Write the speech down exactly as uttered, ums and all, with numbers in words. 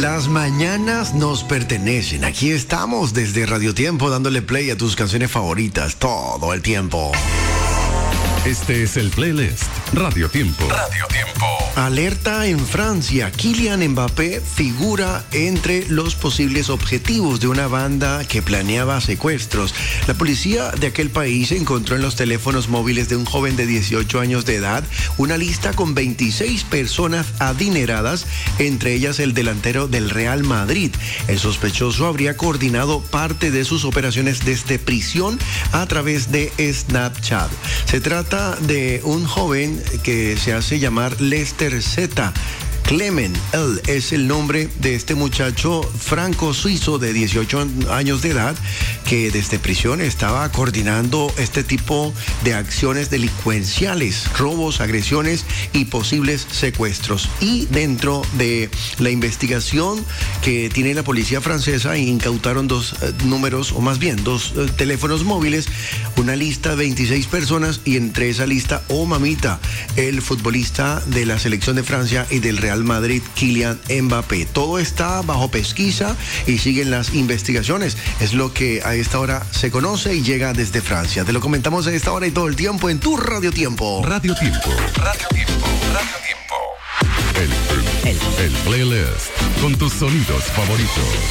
Las mañanas nos pertenecen. Aquí estamos desde Radio Tiempo dándole play a tus canciones favoritas todo el tiempo. Este es el playlist Radio Tiempo. Radio Tiempo. Alerta en Francia. Kylian Mbappé figura entre los posibles objetivos de una banda que planeaba secuestros. La policía de aquel país encontró en los teléfonos móviles de un joven de dieciocho años de edad una lista con veintiséis personas adineradas, entre ellas el delantero del Real Madrid. El sospechoso habría coordinado parte de sus operaciones desde prisión a través de Snapchat. Se trata de un joven que se hace llamar Lester Z. Clement L. es el nombre de este muchacho franco-suizo de dieciocho años de edad que desde prisión estaba coordinando este tipo de acciones delincuenciales, robos, agresiones y posibles secuestros. Y dentro de la investigación que tiene la policía francesa, incautaron dos eh, números, o más bien dos eh, teléfonos móviles, una lista de veintiséis personas y entre esa lista, oh mamita, el futbolista de la selección de Francia y del Real Madrid, Kylian Mbappé. Todo está bajo pesquisa y siguen las investigaciones. Es lo que a esta hora se conoce y llega desde Francia. Te lo comentamos a esta hora y todo el tiempo en tu Radio Tiempo. Radio Tiempo. Radio Tiempo. Radio Tiempo. El, el, el, el playlist con tus sonidos favoritos.